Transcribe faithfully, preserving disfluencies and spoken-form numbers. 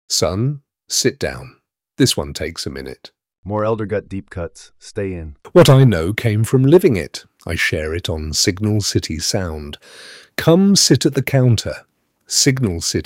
Son, sit down. This one takes a minute. More Eldergut deep cuts. Stay in. What I know came from living it. I share it on Signal City Sound. Come sit at the counter. Signal City.